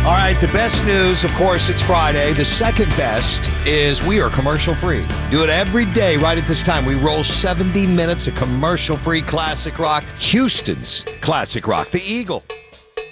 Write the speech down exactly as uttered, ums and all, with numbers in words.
All right, the best news, of course, it's Friday. The second best is we are commercial-free. Do it every day right at this time. We roll seventy minutes of commercial-free classic rock. Houston's classic rock, The Eagle.